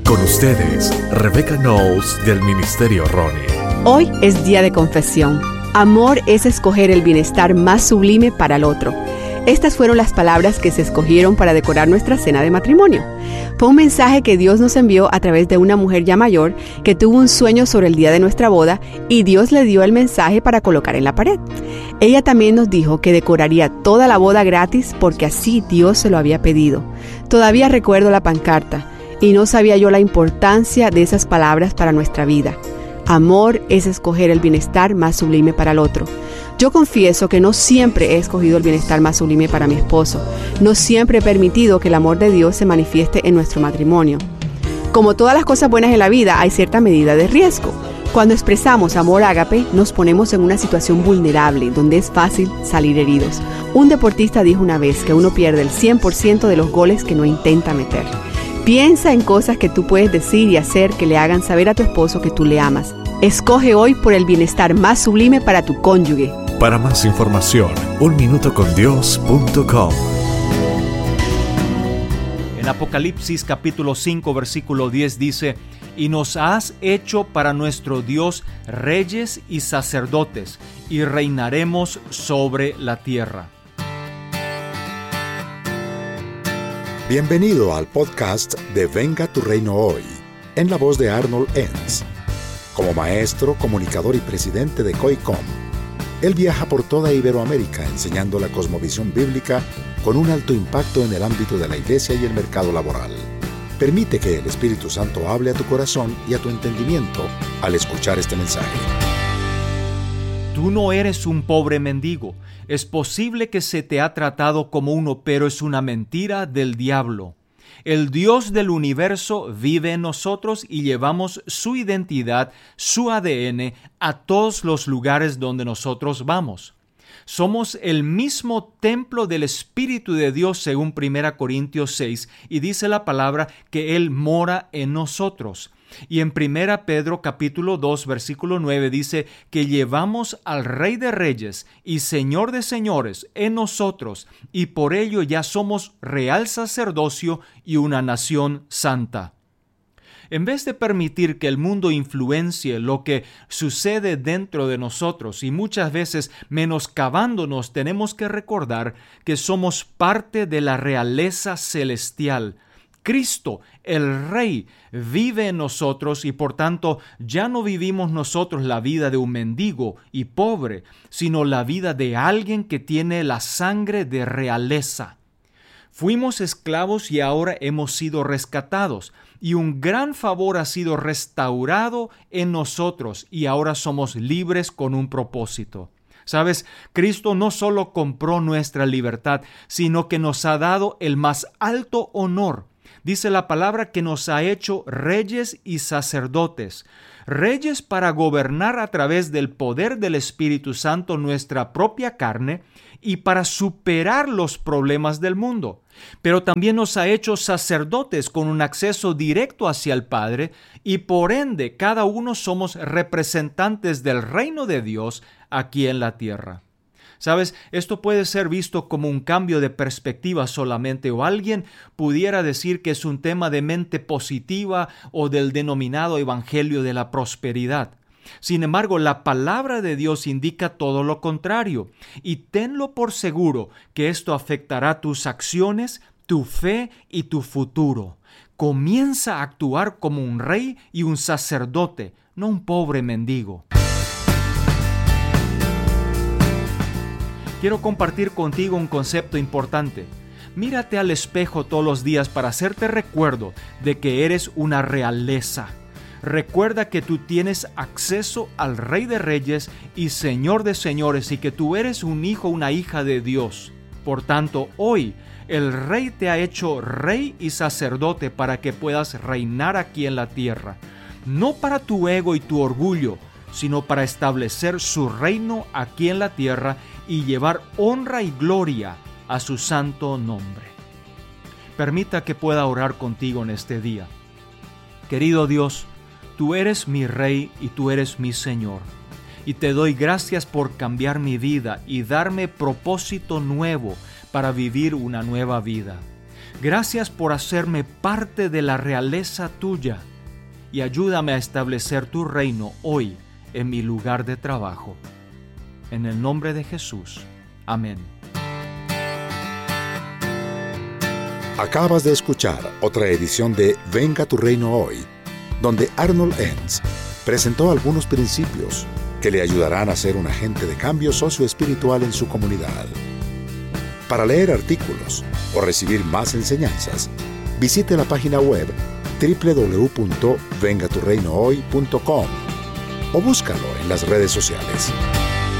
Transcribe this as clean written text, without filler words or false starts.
Con ustedes, Rebecca Knowles del Ministerio Ronnie. Hoy es día de confesión. Amor es escoger el bienestar más sublime para el otro. Estas fueron las palabras que se escogieron para decorar nuestra cena de matrimonio. Fue un mensaje que Dios nos envió a través de una mujer ya mayor que tuvo un sueño sobre el día de nuestra boda y Dios le dio el mensaje para colocar en la pared. Ella también nos dijo que decoraría toda la boda gratis porque así Dios se lo había pedido. Todavía recuerdo la pancarta y no sabía yo la importancia de esas palabras para nuestra vida. Amor es escoger el bienestar más sublime para el otro. Yo confieso que no siempre he escogido el bienestar más sublime para mi esposo. No siempre he permitido que el amor de Dios se manifieste en nuestro matrimonio. Como todas las cosas buenas en la vida, hay cierta medida de riesgo. Cuando expresamos amor ágape, nos ponemos en una situación vulnerable, donde es fácil salir heridos. Un deportista dijo una vez que uno pierde el 100% de los goles que no intenta meter. Piensa en cosas que tú puedes decir y hacer que le hagan saber a tu esposo que tú le amas. Escoge hoy por el bienestar más sublime para tu cónyuge. Para más información, unminutocondios.com. En Apocalipsis capítulo 5 versículo 10 dice: y nos has hecho para nuestro Dios reyes y sacerdotes, y reinaremos sobre la tierra. Bienvenido al podcast de Venga tu Reino Hoy, en la voz de Arnold Enns. Como maestro, comunicador y presidente de COICOM, él viaja por toda Iberoamérica enseñando la cosmovisión bíblica con un alto impacto en el ámbito de la iglesia y el mercado laboral. Permite que el Espíritu Santo hable a tu corazón y a tu entendimiento al escuchar este mensaje. Tú no eres un pobre mendigo. Es posible que se te ha tratado como uno, pero es una mentira del diablo. El Dios del universo vive en nosotros y llevamos su identidad, su ADN, a todos los lugares donde nosotros vamos. Somos el mismo templo del Espíritu de Dios según 1 Corintios 6, y dice la palabra que Él mora en nosotros. Y en 1 Pedro capítulo 2 versículo 9 dice que llevamos al Rey de Reyes y Señor de Señores en nosotros, y por ello ya somos real sacerdocio y una nación santa. En vez de permitir que el mundo influencie lo que sucede dentro de nosotros y muchas veces menoscabándonos, tenemos que recordar que somos parte de la realeza celestial. Cristo, el Rey, vive en nosotros y por tanto ya no vivimos nosotros la vida de un mendigo y pobre, sino la vida de alguien que tiene la sangre de realeza. Fuimos esclavos y ahora hemos sido rescatados, y un gran favor ha sido restaurado en nosotros y ahora somos libres con un propósito. ¿Sabes? Cristo no solo compró nuestra libertad, sino que nos ha dado el más alto honor. Dice la palabra que nos ha hecho reyes y sacerdotes. Reyes para gobernar a través del poder del Espíritu Santo nuestra propia carne y para superar los problemas del mundo. Pero también nos ha hecho sacerdotes con un acceso directo hacia el Padre y por ende cada uno somos representantes del reino de Dios aquí en la tierra. ¿Sabes? Esto puede ser visto como un cambio de perspectiva solamente, o alguien pudiera decir que es un tema de mente positiva o del denominado evangelio de la prosperidad. Sin embargo, la palabra de Dios indica todo lo contrario, y tenlo por seguro que esto afectará tus acciones, tu fe y tu futuro. Comienza a actuar como un rey y un sacerdote, no un pobre mendigo. Quiero compartir contigo un concepto importante. Mírate al espejo todos los días para hacerte recuerdo de que eres una realeza. Recuerda que tú tienes acceso al Rey de Reyes y Señor de Señores y que tú eres un hijo, una hija de Dios. Por tanto, hoy el Rey te ha hecho rey y sacerdote para que puedas reinar aquí en la tierra. No para tu ego y tu orgullo, sino para establecer su reino aquí en la tierra y llevar honra y gloria a su santo nombre. Permita que pueda orar contigo en este día. Querido Dios, tú eres mi Rey y tú eres mi Señor. Y te doy gracias por cambiar mi vida y darme propósito nuevo para vivir una nueva vida. Gracias por hacerme parte de la realeza tuya y ayúdame a establecer tu reino hoy en mi lugar de trabajo. En el nombre de Jesús. Amén. Acabas de escuchar otra edición de Venga tu Reino Hoy, donde Arnold Enns presentó algunos principios que le ayudarán a ser un agente de cambio socioespiritual en su comunidad. Para leer artículos o recibir más enseñanzas, visite la página web www.vengaturreinohoy.com o búscalo en las redes sociales.